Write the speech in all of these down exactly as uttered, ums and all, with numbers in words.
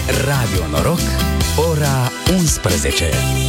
Radio Noroc, ora unsprezece.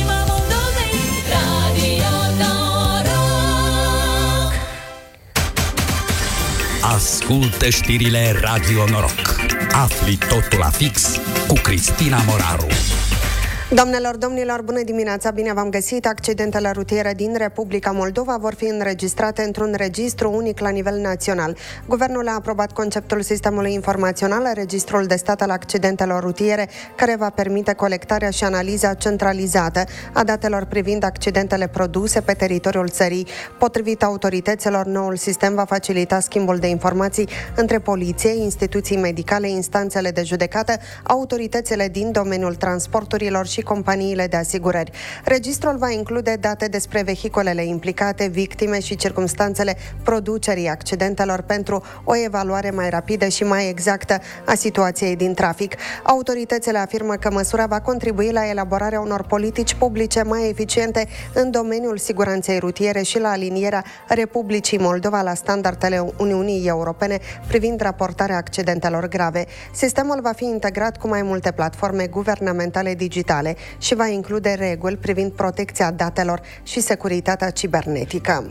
Ascultă știrile Radio Noroc. Afli totul la fix cu Cristina Moraru. Doamnelor, domnilor, bună dimineața, bine v-am găsit. Accidentele rutiere din Republica Moldova vor fi înregistrate într-un registru unic la nivel național. Guvernul a aprobat conceptul sistemului informațional, registrul de stat al accidentelor rutiere, care va permite colectarea și analiza centralizată a datelor privind accidentele produse pe teritoriul țării. Potrivit autorităților, noul sistem va facilita schimbul de informații între poliție, instituții medicale, instanțele de judecată, autoritățile din domeniul transporturilor și companiile de asigurări. Registrul va include date despre vehiculele implicate, victime și circumstanțele producerii accidentelor pentru o evaluare mai rapidă și mai exactă a situației din trafic. Autoritățile afirmă că măsura va contribui la elaborarea unor politici publice mai eficiente în domeniul siguranței rutiere și la alinierea Republicii Moldova la standardele Uniunii Europene privind raportarea accidentelor grave. Sistemul va fi integrat cu mai multe platforme guvernamentale digitale și va include reguli privind protecția datelor și securitatea cibernetică.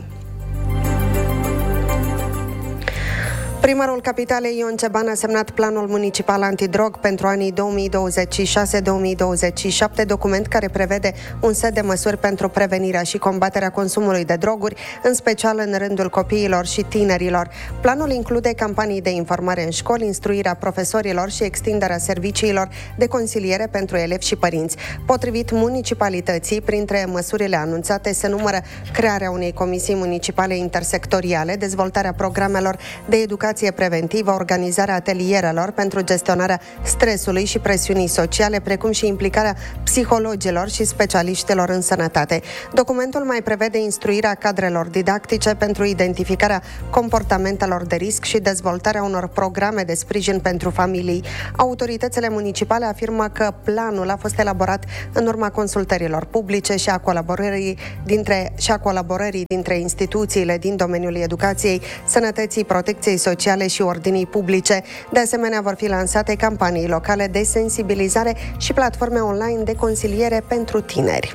Primarul Capitalei Ion Ceban a semnat planul municipal antidrog pentru anii două mii douăzeci și șase două mii douăzeci și șapte, document care prevede un set de măsuri pentru prevenirea și combaterea consumului de droguri, în special în rândul copiilor și tinerilor. Planul include campanii de informare în școli, instruirea profesorilor și extinderea serviciilor de consiliere pentru elevi și părinți. Potrivit municipalității, printre măsurile anunțate se numără crearea unei comisii municipale intersectoriale, dezvoltarea programelor de educație preventivă, organizarea atelierelor pentru gestionarea stresului și presiunii sociale, precum și implicarea psihologilor și specialiștilor în sănătate. Documentul mai prevede instruirea cadrelor didactice pentru identificarea comportamentelor de risc și dezvoltarea unor programe de sprijin pentru familii. Autoritățile municipale afirmă că planul a fost elaborat în urma consultărilor publice și a colaborării dintre, și a colaborării dintre instituțiile din domeniul educației, sănătății, protecției sociale și ordinii publice. De asemenea, vor fi lansate campanii locale de sensibilizare și platforme online de consiliere pentru tineri.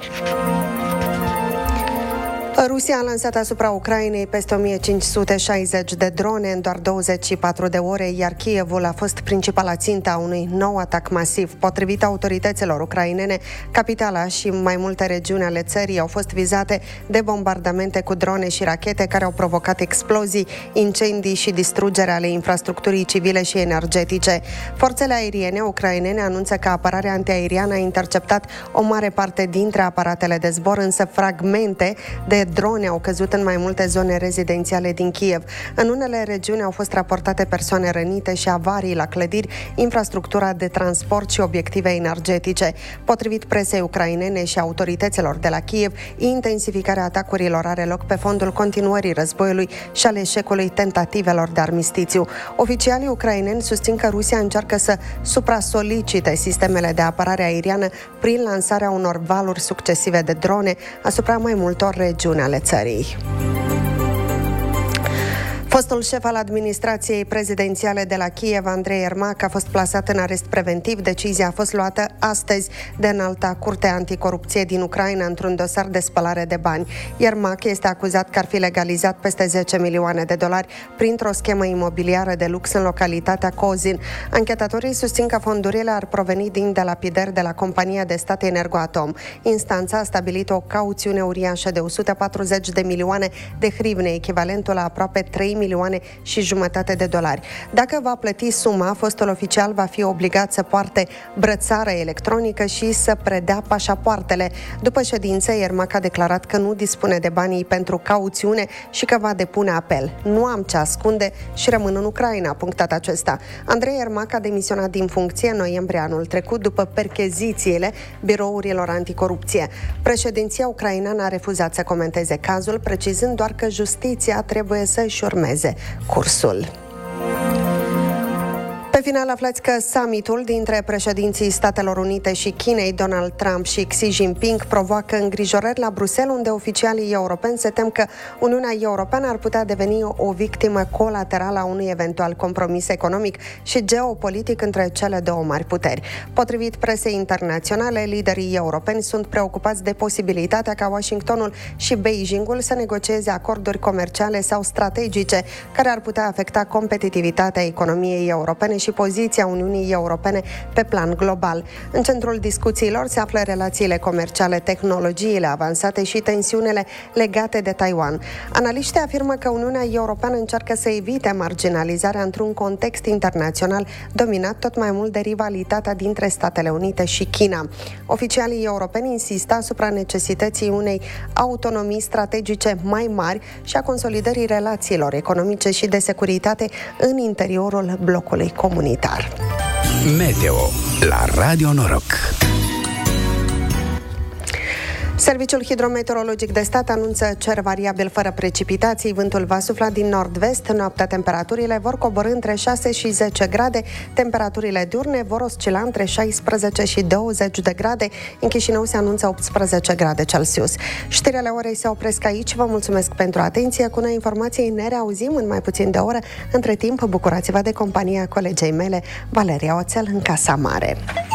Rusia a lansat asupra Ucrainei peste o mie cinci sute șaizeci de drone în doar douăzeci și patru de ore, iar Kievul a fost principala țintă a unui nou atac masiv. Potrivit autorităților ucrainene, capitala și mai multe regiuni ale țării au fost vizate de bombardamente cu drone și rachete care au provocat explozii, incendii și distrugere ale infrastructurii civile și energetice. Forțele aeriene ucrainene anunță că apărarea antiaeriană a interceptat o mare parte dintre aparatele de zbor, însă fragmente de drone au căzut în mai multe zone rezidențiale din Kiev. În unele regiuni au fost raportate persoane rănite și avarii la clădiri, infrastructura de transport și obiective energetice. Potrivit presei ucrainene și autorităților de la Kiev, intensificarea atacurilor are loc pe fondul continuării războiului și al eșecului tentativelor de armistițiu. Oficialii ucraineni susțin că Rusia încearcă să supra-solicite sistemele de apărare aeriană prin lansarea unor valuri succesive de drone asupra mai multor regiuni ale țării. Fostul șef al administrației prezidențiale de la Kiev, Andrei Yermak, a fost plasat în arest preventiv. Decizia a fost luată astăzi de Înalta Curte Anticorupție din Ucraina într-un dosar de spălare de bani. Yermak este acuzat că ar fi legalizat peste zece milioane de dolari printr-o schemă imobiliară de lux în localitatea Kozin. Anchetatorii susțin că fondurile ar proveni din delapidări de la compania de stat Energoatom. Instanța a stabilit o cauțiune uriașă de o sută patruzeci de milioane de hrivne, echivalentul la aproape trei milioane și jumătate de dolari. Dacă va plăti suma, fostul oficial va fi obligat să poarte brățară electronică și să predea pașapoartele. După ședință, Yermak a declarat că nu dispune de banii pentru cauțiune și că va depune apel. Nu am ce ascunde și rămân în Ucraina, a punctat acesta. Andrei Yermak a demisionat din funcție în noiembrie anul trecut după perchezițiile birourilor anticorupție. Președinția ucraineană a refuzat să comenteze cazul, precizând doar că justiția trebuie să își urmeze cursul. Pe Pe final aflați că summitul dintre președinții Statelor Unite și Chinei, Donald Trump și Xi Jinping, provoacă îngrijorări la Bruxelles, unde oficialii europeni se tem că Uniunea Europeană ar putea deveni o victimă colaterală a unui eventual compromis economic și geopolitic între cele două mari puteri. Potrivit presei internaționale, liderii europeni sunt preocupați de posibilitatea ca Washingtonul și Beijingul să negocieze acorduri comerciale sau strategice care ar putea afecta competitivitatea economiei europene și poziția Uniunii Europene pe plan global. În centrul discuțiilor se află relațiile comerciale, tehnologiile avansate și tensiunile legate de Taiwan. Analiștii afirmă că Uniunea Europeană încearcă să evite marginalizarea într-un context internațional dominat tot mai mult de rivalitatea dintre Statele Unite și China. Oficialii europeni insistă asupra necesității unei autonomii strategice mai mari și a consolidării relațiilor economice și de securitate în interiorul blocului comunitar. Meteo la Radio Noroc. Serviciul Hidrometeorologic de Stat anunță cer variabil fără precipitații, vântul va sufla din nord-vest, noaptea temperaturile vor coborî între șase și zece grade, temperaturile diurne vor oscila între șaisprezece și douăzeci de grade, în Chișinău se anunță optsprezece grade Celsius. Știrile orei se opresc aici, vă mulțumesc pentru atenție, cu noi informații ne reauzim în mai puțin de o oră, între timp bucurați-vă de compania colegei mele, Valeria Oțel, în Casa Mare.